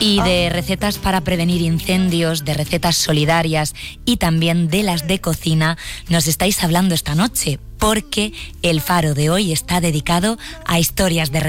Y de recetas para prevenir incendios, de recetas solidarias y también de las de cocina nos estáis hablando esta noche, porque el Faro de hoy está dedicado a historias de